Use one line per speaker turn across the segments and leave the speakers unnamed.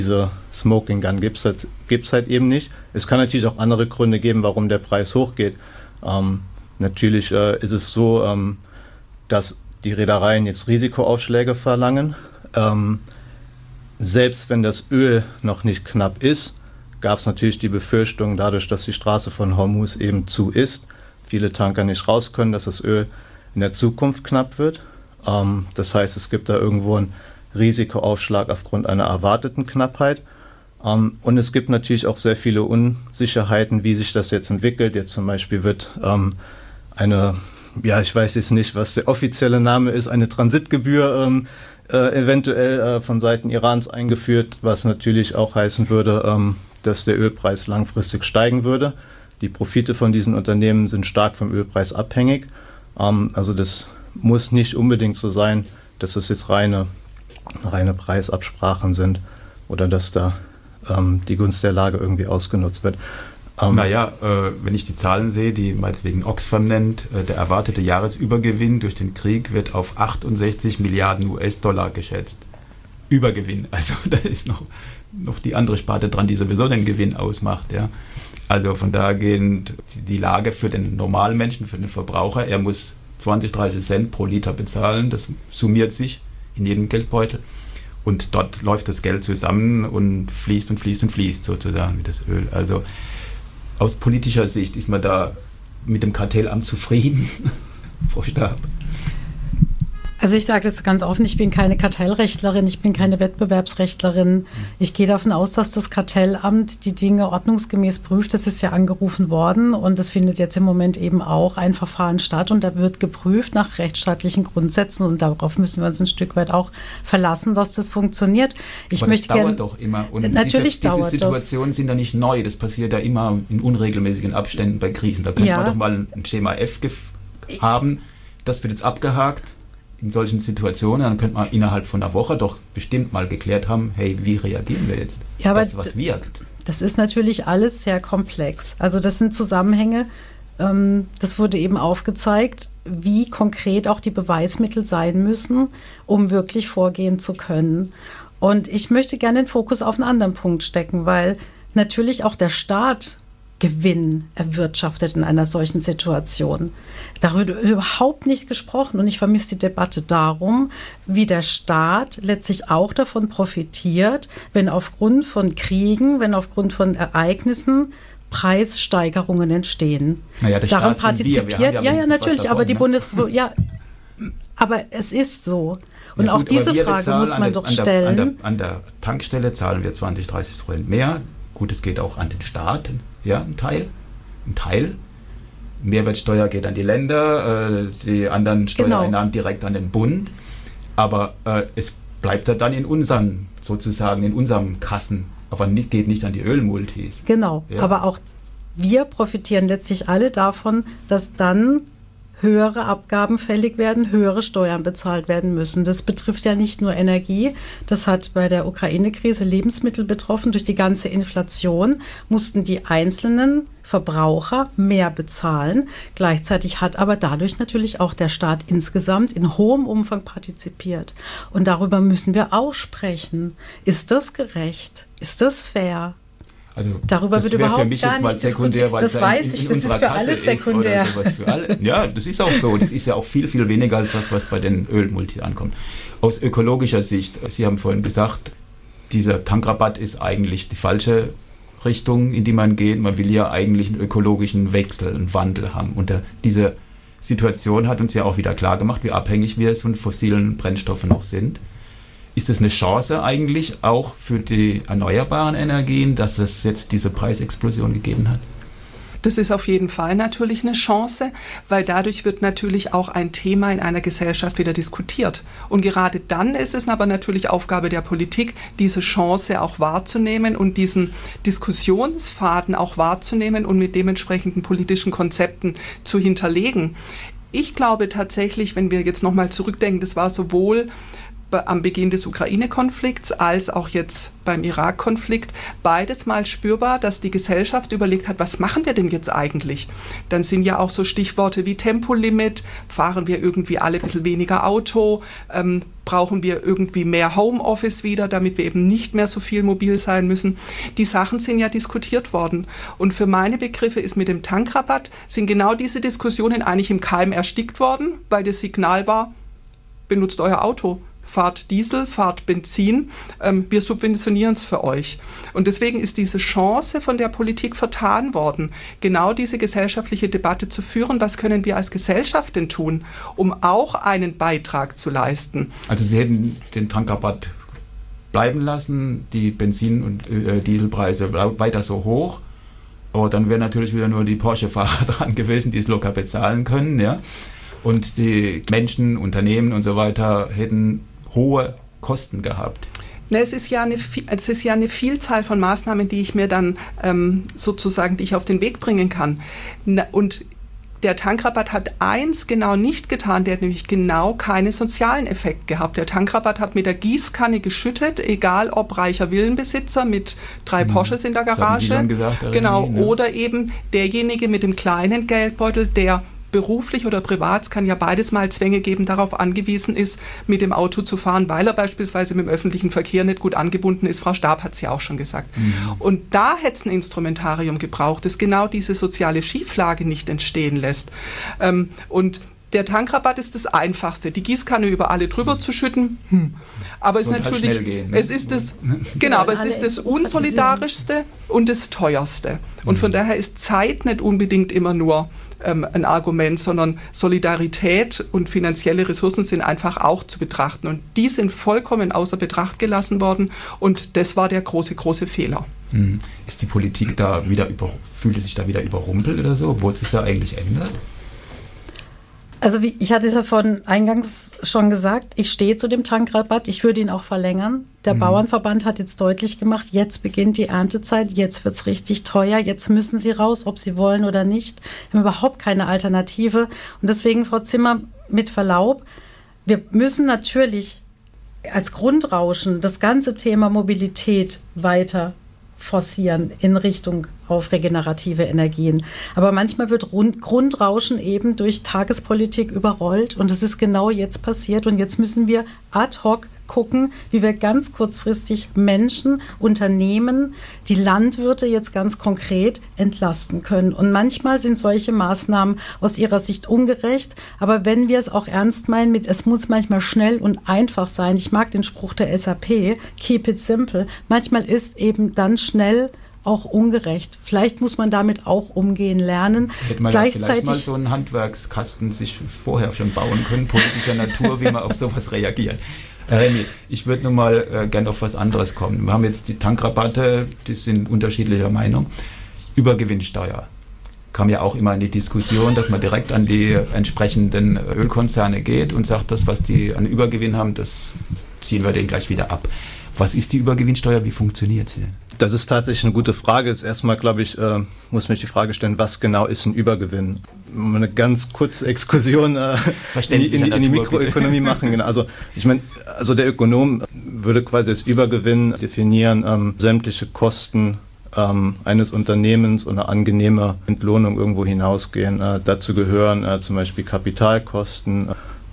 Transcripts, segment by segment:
Diese Smoking Gun gibt's halt eben nicht. Es kann natürlich auch andere Gründe geben, warum der Preis hochgeht. Natürlich ist es so, dass die Reedereien jetzt Risikoaufschläge verlangen. Selbst wenn das Öl noch nicht knapp ist, gab es natürlich die Befürchtung, dadurch, dass die Straße von Hormuz eben zu ist, viele Tanker nicht raus können, dass das Öl in der Zukunft knapp wird. Das heißt, es gibt da irgendwo einen Risikoaufschlag aufgrund einer erwarteten Knappheit. Und es gibt natürlich auch sehr viele Unsicherheiten, wie sich das jetzt entwickelt. Jetzt zum Beispiel wird ich weiß jetzt nicht, was der offizielle Name ist, eine Transitgebühr eventuell von Seiten Irans eingeführt, was natürlich auch heißen würde, dass der Ölpreis langfristig steigen würde. Die Profite von diesen Unternehmen sind stark vom Ölpreis abhängig. Also das muss nicht unbedingt so sein, dass es jetzt reine Preisabsprachen sind oder dass da die Gunst der Lage irgendwie ausgenutzt wird.
Wenn ich die Zahlen sehe, die meinetwegen Oxfam nennt, der erwartete Jahresübergewinn durch den Krieg wird auf 68 Milliarden US-Dollar geschätzt. Übergewinn, also da ist noch die andere Sparte dran, die sowieso den Gewinn ausmacht. Ja. Also von daher gehend die Lage für den normalen Menschen, für den Verbraucher, er muss 20, 30 Cent pro Liter bezahlen, das summiert sich in jedem Geldbeutel. Und dort läuft das Geld zusammen und fließt sozusagen wie das Öl. Also aus politischer Sicht ist man da mit dem Kartellamt zufrieden, Frau Stab?
Also ich sage das ganz offen, ich bin keine Kartellrechtlerin, ich bin keine Wettbewerbsrechtlerin. Ich gehe davon aus, dass das Kartellamt die Dinge ordnungsgemäß prüft. Das ist ja angerufen worden und es findet jetzt im Moment eben auch ein Verfahren statt und da wird geprüft nach rechtsstaatlichen Grundsätzen und darauf müssen wir uns ein Stück weit auch verlassen, dass das funktioniert.
Aber das dauert doch immer. Und
natürlich
diese Situationen sind ja nicht neu, das passiert ja immer in unregelmäßigen Abständen bei Krisen. Da könnte man doch mal ein Schema F haben, das wird jetzt abgehakt. In solchen Situationen, dann könnte man innerhalb von einer Woche doch bestimmt mal geklärt haben, hey, wie reagieren wir jetzt?
Ja,
das, was wirkt.
Das ist natürlich alles sehr komplex. Also das sind Zusammenhänge, das wurde eben aufgezeigt, wie konkret auch die Beweismittel sein müssen, um wirklich vorgehen zu können. Und ich möchte gerne den Fokus auf einen anderen Punkt stecken, weil natürlich auch der Staat Gewinn erwirtschaftet in einer solchen Situation. Darüber wird überhaupt nicht gesprochen und ich vermisse die Debatte darum, wie der Staat letztlich auch davon profitiert, wenn aufgrund von Kriegen, wenn aufgrund von Ereignissen Preissteigerungen entstehen.
Naja, der
daran
Staat sind wir
partizipiert, ja natürlich, davon, aber die aber es ist so. Und ja, auch diese Frage muss man doch stellen.
An der Tankstelle zahlen wir 20-30% mehr. Gut, es geht auch an den Staat. Ja, ein Teil. Mehrwertsteuer geht an die Länder, die anderen Steuereinnahmen direkt an den Bund. Aber es bleibt ja dann in unserem Kassen, aber geht nicht an die Ölmultis.
Genau, ja. Aber auch wir profitieren letztlich alle davon, dass dann höhere Abgaben fällig werden, höhere Steuern bezahlt werden müssen. Das betrifft ja nicht nur Energie, das hat bei der Ukraine-Krise Lebensmittel betroffen. Durch die ganze Inflation mussten die einzelnen Verbraucher mehr bezahlen. Gleichzeitig hat aber dadurch natürlich auch der Staat insgesamt in hohem Umfang partizipiert. Und darüber müssen wir auch sprechen. Ist das gerecht? Ist das fair?
Also
darüber wird überhaupt
für mich
gar
jetzt mal
nicht
sekundär,
diskutiert. Das weiß ich, das ist für alle sekundär.
Für alle. Ja, das ist auch so. Das ist ja auch viel, viel weniger als das, was bei den Ölmultis ankommt. Aus ökologischer Sicht, Sie haben vorhin gesagt, dieser Tankrabatt ist eigentlich die falsche Richtung, in die man geht. Man will ja eigentlich einen ökologischen Wechsel, einen Wandel haben. Und diese Situation hat uns ja auch wieder klar gemacht, wie abhängig wir von fossilen Brennstoffen noch sind. Ist es eine Chance eigentlich auch für die erneuerbaren Energien, dass es jetzt diese Preisexplosion gegeben hat?
Das ist auf jeden Fall natürlich eine Chance, weil dadurch wird natürlich auch ein Thema in einer Gesellschaft wieder diskutiert. Und gerade dann ist es aber natürlich Aufgabe der Politik, diese Chance auch wahrzunehmen und diesen Diskussionsfaden auch wahrzunehmen und mit dementsprechenden politischen Konzepten zu hinterlegen. Ich glaube tatsächlich, wenn wir jetzt nochmal zurückdenken, das war sowohl am Beginn des Ukraine-Konflikts als auch jetzt beim Irak-Konflikt beides mal spürbar, dass die Gesellschaft überlegt hat, was machen wir denn jetzt eigentlich? Dann sind ja auch so Stichworte wie Tempolimit, fahren wir irgendwie alle ein bisschen weniger Auto, brauchen wir irgendwie mehr Homeoffice wieder, damit wir eben nicht mehr so viel mobil sein müssen. Die Sachen sind ja diskutiert worden. Und für meine Begriffe ist mit dem Tankrabatt, sind genau diese Diskussionen eigentlich im Keim erstickt worden, weil das Signal war, benutzt euer Auto. Fahrt Diesel, fahrt Benzin, wir subventionieren es für euch. Und deswegen ist diese Chance von der Politik vertan worden, genau diese gesellschaftliche Debatte zu führen. Was können wir als Gesellschaft denn tun, um auch einen Beitrag zu leisten?
Also Sie hätten den Tankrabatt bleiben lassen, die Benzin- und Dieselpreise weiter so hoch, aber dann wären natürlich wieder nur die Porsche-Fahrer dran gewesen, die es locker bezahlen können, ja. Und die Menschen, Unternehmen und so weiter hätten hohe Kosten gehabt.
Es ist ja eine Vielzahl von Maßnahmen, die ich mir dann die ich auf den Weg bringen kann. Und der Tankrabatt hat eins genau nicht getan, der hat nämlich genau keinen sozialen Effekt gehabt. Der Tankrabatt hat mit der Gießkanne geschüttet, egal ob reicher Villenbesitzer mit 3 Porsches in der Garage, genau, oder eben derjenige mit dem kleinen Geldbeutel, der beruflich oder privat, es kann ja beides mal Zwänge geben, darauf angewiesen ist, mit dem Auto zu fahren, weil er beispielsweise mit dem öffentlichen Verkehr nicht gut angebunden ist. Frau Staab hat es ja auch schon gesagt. Und da hätte es ein Instrumentarium gebraucht, das genau diese soziale Schieflage nicht entstehen lässt. Und der Tankrabatt ist das Einfachste, die Gießkanne über alle drüber zu schütten. Aber es ist natürlich, halt gehen, ne? Es ist das Unsolidarischste und das Teuerste. Und von daher ist Zeit nicht unbedingt immer nur ein Argument, sondern Solidarität und finanzielle Ressourcen sind einfach auch zu betrachten. Und die sind vollkommen außer Betracht gelassen worden. Und das war der große, große Fehler.
Ist die Politik da fühlt sie sich da wieder überrumpelt oder so, obwohl es sich da eigentlich ändert?
Also ich hatte es ja von eingangs schon gesagt, ich stehe zu dem Tankrabatt, ich würde ihn auch verlängern. Der Bauernverband hat jetzt deutlich gemacht, jetzt beginnt die Erntezeit, jetzt wird es richtig teuer, jetzt müssen sie raus, ob sie wollen oder nicht. Wir haben überhaupt keine Alternative. Und deswegen, Frau Zimmer, mit Verlaub, wir müssen natürlich als Grundrauschen das ganze Thema Mobilität weiter forcieren in Richtung auf regenerative Energien. Aber manchmal wird Grundrauschen eben durch Tagespolitik überrollt und das ist genau jetzt passiert und jetzt müssen wir ad hoc gucken, wie wir ganz kurzfristig Menschen, Unternehmen, die Landwirte jetzt ganz konkret entlasten können. Und manchmal sind solche Maßnahmen aus ihrer Sicht ungerecht, aber wenn wir es auch ernst meinen mit, es muss manchmal schnell und einfach sein. Ich mag den Spruch der SAP, keep it simple. Manchmal ist eben dann schnell auch ungerecht. Vielleicht muss man damit auch umgehen lernen.
Hätte man vielleicht mal so einen Handwerkskasten sich vorher schon bauen können, politischer Natur, wie man auf sowas reagiert. Herr Remy, ich würde nun mal gerne auf was anderes kommen. Wir haben jetzt die Tankrabatte, die sind unterschiedlicher Meinung. Übergewinnsteuer kam ja auch immer in die Diskussion, dass man direkt an die entsprechenden Ölkonzerne geht und sagt, das, was die an Übergewinn haben, das ziehen wir denen gleich wieder ab. Was ist die Übergewinnsteuer? Wie funktioniert sie?
Das ist tatsächlich eine gute Frage. Jetzt erstmal, glaube ich, muss mich die Frage stellen, was genau ist ein Übergewinn? Eine ganz kurze Exkursion in die Mikroökonomie machen. Genau. Also ich meine, der Ökonom würde quasi als Übergewinn definieren, sämtliche Kosten eines Unternehmens und eine angenehme Entlohnung irgendwo hinausgehen. Dazu gehören zum Beispiel Kapitalkosten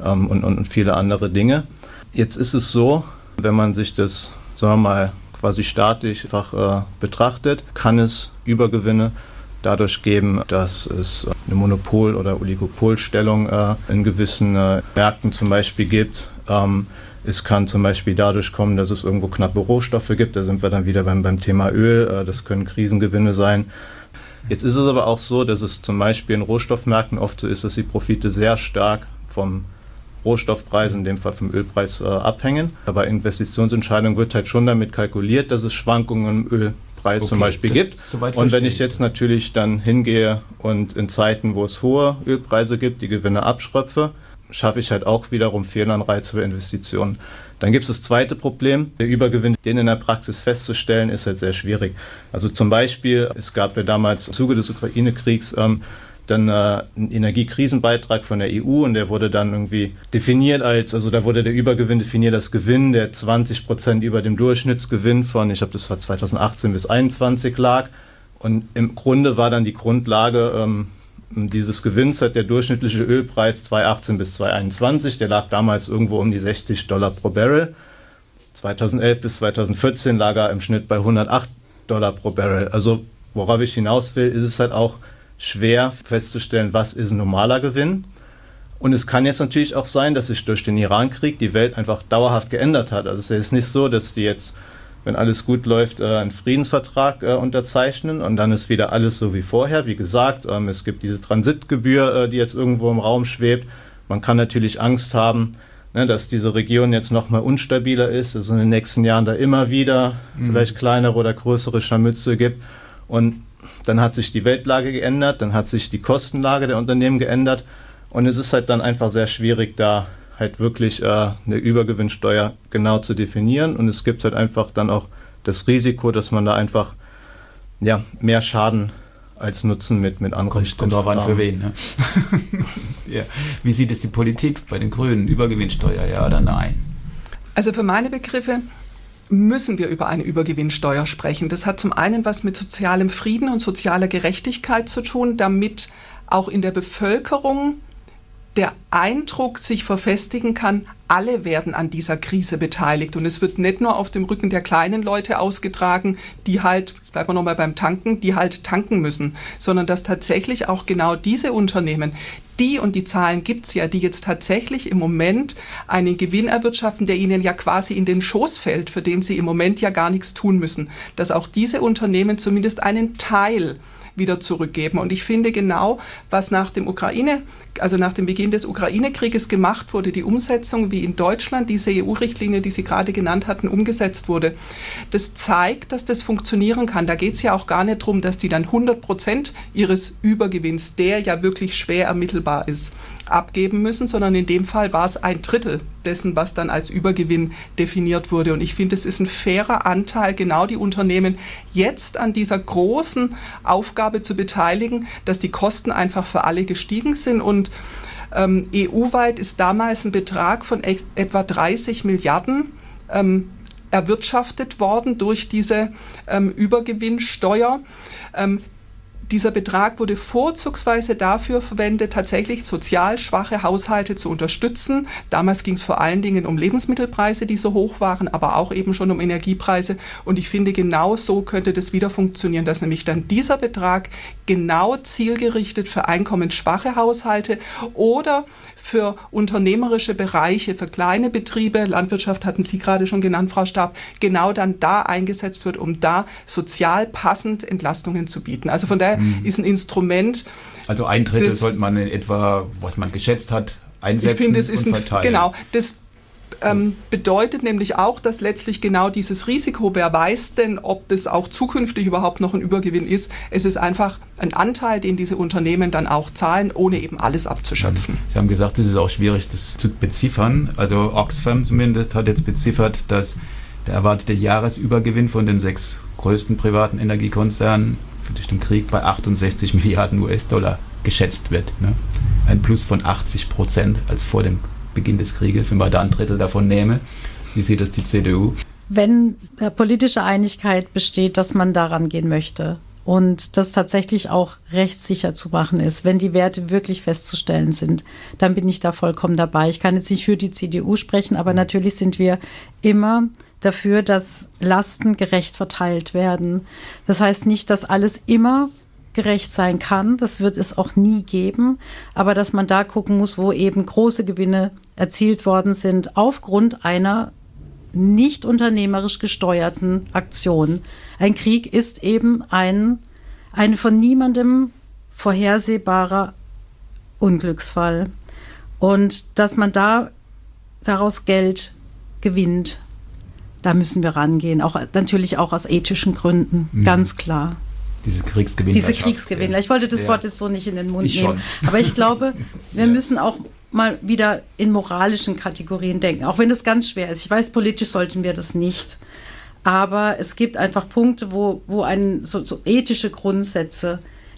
und viele andere Dinge. Jetzt ist es so, wenn man sich das, sagen wir mal, quasi staatlich einfach betrachtet, kann es Übergewinne dadurch geben, dass es eine Monopol- oder Oligopolstellung in gewissen Märkten zum Beispiel gibt. Es kann zum Beispiel dadurch kommen, dass es irgendwo knappe Rohstoffe gibt. Da sind wir dann wieder beim Thema Öl. Das können Krisengewinne sein. Jetzt ist es aber auch so, dass es zum Beispiel in Rohstoffmärkten oft so ist, dass die Profite sehr stark vom Rohstoffpreis, in dem Fall vom Ölpreis, abhängen. Bei Investitionsentscheidungen wird halt schon damit kalkuliert, dass es Schwankungen im Ölpreis zum Beispiel gibt. Und wenn ich jetzt natürlich dann hingehe und in Zeiten, wo es hohe Ölpreise gibt, die Gewinne abschröpfe, schaffe ich halt auch wiederum Fehlanreize für Investitionen. Dann gibt es das zweite Problem, der Übergewinn, den in der Praxis festzustellen, ist halt sehr schwierig. Also zum Beispiel, es gab ja damals im Zuge des Ukraine-Kriegs dann einen Energiekrisenbeitrag von der EU und der wurde dann irgendwie definiert da wurde der Übergewinn definiert als Gewinn, der 20% über dem Durchschnittsgewinn von, ich glaube, das war 2018 bis 2021 lag. Und im Grunde war dann die Grundlage dieses Gewinns der durchschnittliche Ölpreis 2018 bis 2021, der lag damals irgendwo um die $60 pro Barrel. 2011 bis 2014 lag er im Schnitt bei $108 pro Barrel. Also worauf ich hinaus will, ist es halt auch schwer festzustellen, was ist ein normaler Gewinn. Und es kann jetzt natürlich auch sein, dass sich durch den Iran-Krieg die Welt einfach dauerhaft geändert hat. Also es ist nicht so, dass die jetzt, wenn alles gut läuft, einen Friedensvertrag unterzeichnen und dann ist wieder alles so wie vorher. Wie gesagt, es gibt diese Transitgebühr, die jetzt irgendwo im Raum schwebt. Man kann natürlich Angst haben, dass diese Region jetzt noch mal unstabiler ist, also in den nächsten Jahren da immer wieder vielleicht kleinere oder größere Scharmützel gibt. Und dann hat sich die Weltlage geändert, dann hat sich die Kostenlage der Unternehmen geändert und es ist halt dann einfach sehr schwierig, da halt wirklich eine Übergewinnsteuer genau zu definieren und es gibt halt einfach dann auch das Risiko, dass man da einfach mehr Schaden als Nutzen mit anrichtet.
Kommt drauf an, für wen. Ne? Ja. Wie sieht es die Politik bei den Grünen? Übergewinnsteuer, ja oder nein?
Also für meine Begriffe müssen wir über eine Übergewinnsteuer sprechen. Das hat zum einen was mit sozialem Frieden und sozialer Gerechtigkeit zu tun, damit auch in der Bevölkerung der Eindruck sich verfestigen kann, alle werden an dieser Krise beteiligt. Und es wird nicht nur auf dem Rücken der kleinen Leute ausgetragen, die halt, jetzt bleiben wir nochmal beim Tanken, die halt tanken müssen, sondern dass tatsächlich auch genau diese Unternehmen, und die Zahlen gibt es ja, die jetzt tatsächlich im Moment einen Gewinn erwirtschaften, der ihnen ja quasi in den Schoß fällt, für den sie im Moment ja gar nichts tun müssen, dass auch diese Unternehmen zumindest einen Teil wieder zurückgeben. Und ich finde genau, was nach dem Beginn des Ukraine-Krieges gemacht wurde, die Umsetzung, wie in Deutschland diese EU-Richtlinie, die Sie gerade genannt hatten, umgesetzt wurde, das zeigt, dass das funktionieren kann. Da geht es ja auch gar nicht darum, dass die dann 100% ihres Übergewinns, der ja wirklich schwer ermittelbar ist, abgeben müssen, sondern in dem Fall war es 1/3 dessen, was dann als Übergewinn definiert wurde. Und ich finde, es ist ein fairer Anteil, genau die Unternehmen jetzt an dieser großen Aufgabe zu beteiligen, dass die Kosten einfach für alle gestiegen sind. Und EU-weit ist damals ein Betrag von etwa 30 Milliarden erwirtschaftet worden durch diese Übergewinnsteuer. Dieser Betrag wurde vorzugsweise dafür verwendet, tatsächlich sozial schwache Haushalte zu unterstützen. Damals ging es vor allen Dingen um Lebensmittelpreise, die so hoch waren, aber auch eben schon um Energiepreise. Und ich finde, genau so könnte das wieder funktionieren, dass nämlich dann dieser Betrag genau zielgerichtet für einkommensschwache Haushalte oder für unternehmerische Bereiche, für kleine Betriebe, Landwirtschaft hatten Sie gerade schon genannt, Frau Stab, genau dann da eingesetzt wird, um da sozial passend Entlastungen zu bieten. Also von daher ist ein Instrument.
Also 1/3 sollte man in etwa, was man geschätzt hat, einsetzen. Ich finde, es ist
und verteilen. Genau, das bedeutet nämlich auch, dass letztlich genau dieses Risiko, wer weiß denn, ob das auch zukünftig überhaupt noch ein Übergewinn ist, es ist einfach ein Anteil, den diese Unternehmen dann auch zahlen, ohne eben alles abzuschöpfen.
Sie haben gesagt, es ist auch schwierig, das zu beziffern. Also Oxfam zumindest hat jetzt beziffert, dass der erwartete Jahresübergewinn von den 6 größten privaten Energiekonzernen durch den Krieg bei 68 Milliarden US-Dollar geschätzt wird. Ne? Ein Plus von 80% als vor dem Beginn des Krieges, wenn man da 1/3 davon nehme. Wie sieht das die CDU?
Wenn politische Einigkeit besteht, dass man daran gehen möchte und das tatsächlich auch rechtssicher zu machen ist, wenn die Werte wirklich festzustellen sind, dann bin ich da vollkommen dabei. Ich kann jetzt nicht für die CDU sprechen, aber natürlich sind wir immer dafür, dass Lasten gerecht verteilt werden. Das heißt nicht, dass alles immer gerecht sein kann. Das wird es auch nie geben. Aber dass man da gucken muss, wo eben große Gewinne erzielt worden sind, aufgrund einer nicht unternehmerisch gesteuerten Aktion. Ein Krieg ist eben ein von niemandem vorhersehbarer Unglücksfall. Und dass man daraus Geld gewinnt, da müssen wir rangehen. Natürlich auch aus ethischen Gründen, ganz klar.
Diese Kriegsgewinnler.
Ich wollte das Wort jetzt so nicht in den Mund nehmen. Aber ich glaube, wir müssen auch mal wieder in moralischen Kategorien denken, auch wenn das ganz schwer ist. Ich weiß, politisch sollten wir das nicht. Aber es gibt einfach Punkte, wo so ethische Grundsätze,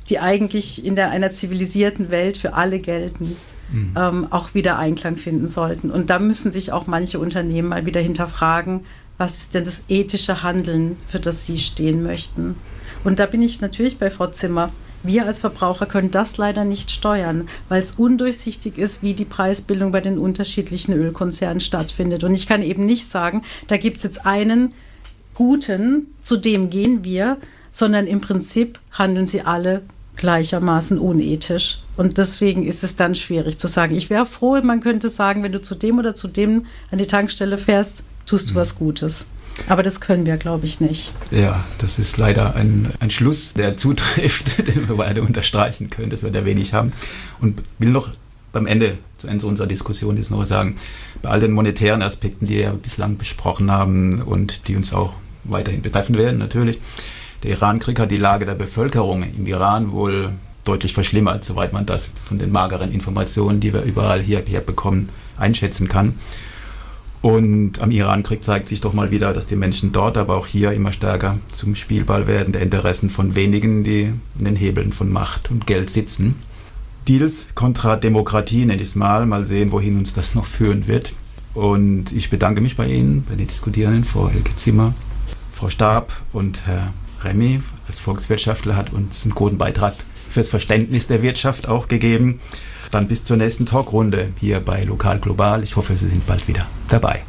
die eigentlich in einer zivilisierten Welt für alle gelten, auch wieder Einklang finden sollten. Und da müssen sich auch manche Unternehmen mal wieder hinterfragen, was ist denn das ethische Handeln, für das sie stehen möchten. Und da bin ich natürlich bei Frau Zimmer. Wir als Verbraucher können das leider nicht steuern, weil es undurchsichtig ist, wie die Preisbildung bei den unterschiedlichen Ölkonzernen stattfindet. Und ich kann eben nicht sagen, da gibt es jetzt einen guten, zu dem gehen wir, sondern im Prinzip handeln sie alle gleichermaßen unethisch. Und deswegen ist es dann schwierig zu sagen. Ich wäre froh, man könnte sagen, wenn du zu dem oder zu dem an die Tankstelle fährst, tust du was Gutes. Aber das können wir, glaube ich, nicht.
Ja, das ist leider ein Schluss, der zutrifft, den wir beide unterstreichen können, dass wir da wenig haben. Und will noch zu Ende unserer Diskussion jetzt noch sagen, bei all den monetären Aspekten, die wir bislang besprochen haben und die uns auch weiterhin betreffen werden, natürlich, der Irankrieg hat die Lage der Bevölkerung im Iran wohl deutlich verschlimmert, soweit man das von den mageren Informationen, die wir überall hier bekommen, einschätzen kann. Und am Irankrieg zeigt sich doch mal wieder, dass die Menschen dort, aber auch hier immer stärker zum Spielball werden der Interessen von wenigen, die in den Hebeln von Macht und Geld sitzen. Deals kontra Demokratie nenne ich es mal. Mal sehen, wohin uns das noch führen wird. Und ich bedanke mich bei Ihnen, bei den Diskutierenden, Frau Elke Zimmer, Frau Staab und Herr Remy als Volkswirtschaftler hat uns einen guten Beitrag fürs Verständnis der Wirtschaft auch gegeben. Dann bis zur nächsten Talkrunde hier bei Lokal Global. Ich hoffe, Sie sind bald wieder dabei.